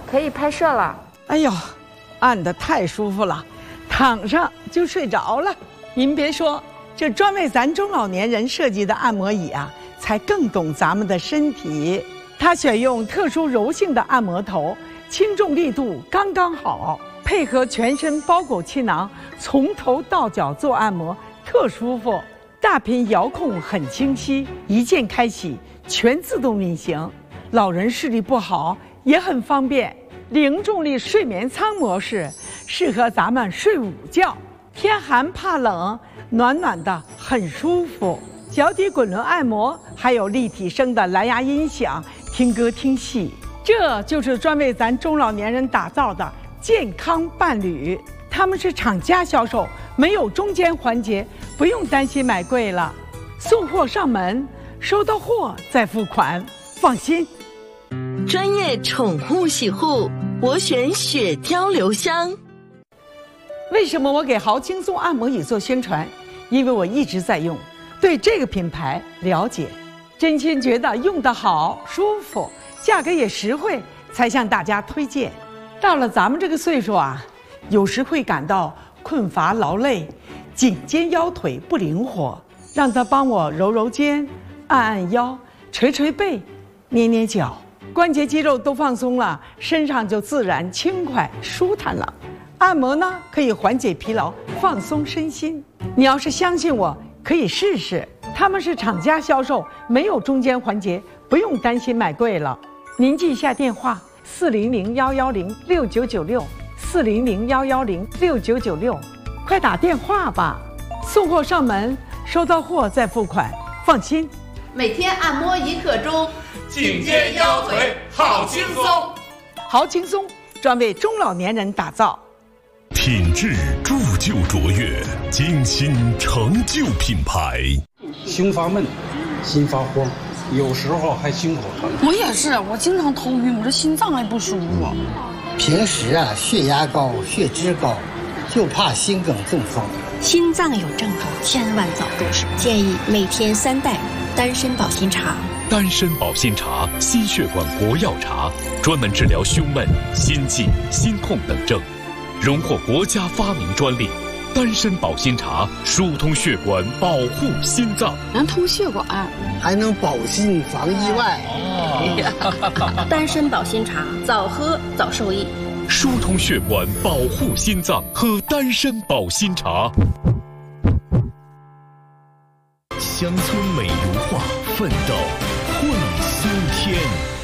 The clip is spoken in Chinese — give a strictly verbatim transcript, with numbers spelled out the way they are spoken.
可以拍摄了。 哎呦，按得太舒服了，躺上就睡着了。您别说，这专为咱中老年人设计的按摩椅啊，才更懂咱们的身体。它选用特殊柔性的按摩头，轻重力度刚刚好，配合全身包裹气囊，从头到脚做按摩特舒服。大屏遥控很清晰，一键开启，全自动运行。老人视力不好也很方便。零重力睡眠舱模式适合咱们睡午觉，天寒怕冷，暖暖的很舒服。脚底滚轮按摩，还有立体声的蓝牙音响，听歌听戏。这就是专为咱中老年人打造的健康伴侣。他们是厂家销售，没有中间环节，不用担心买贵了。送货上门，收到货再付款，放心。 专业宠物洗护，我选雪貂留香。 为什么我给豪轻松按摩椅做宣传？因为我一直在用，对这个品牌了解，真心觉得用得好、舒服，价格也实惠，才向大家推荐。到了咱们这个岁数啊，有时会感到困乏劳累，颈肩腰腿不灵活，让他帮我揉揉肩，按按腰，捶捶背，捏捏脚，关节肌肉都放松了，身上就自然轻快舒坦了。按摩呢，可以缓解疲劳，放松身心。你要是相信我，可以试试。他们是厂家销售，没有中间环节，不用担心买贵了。您记一下电话：四零零幺幺零六九九六，四零零幺幺零六九九六，快打电话吧。送货上门，收到货再付款，放心。 每天按摩一刻钟， 颈肩腰腿好轻松。 好轻松，专为中老年人打造。 品质铸就卓越，精心成就品牌。 胸发闷，心发慌，有时候还心口疼。 我也是，我经常头晕，我这心脏还不舒服。 平时啊，血压高，血脂高，就怕心梗中风。 心脏有症状，千万早重视。建议每天三袋丹参保心茶。 丹参保心茶，心血管活药茶，专门治疗胸闷、心悸、心痛等症，荣获国家发明专利。丹参保心茶疏通血管，保护心脏， 能通血管， 还能保心防意外。 哦、丹参保心茶，早喝早受益。 疏通血管，保护心脏，喝丹参保心茶。乡村美如画，奋斗会苏天。